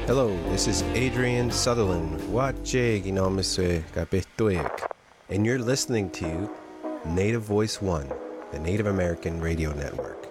Hello, this is Adrian Sutherland, Wache Ginomeswe Kapestoik, and you're listening to Native Voice One, the Native American Radio Network.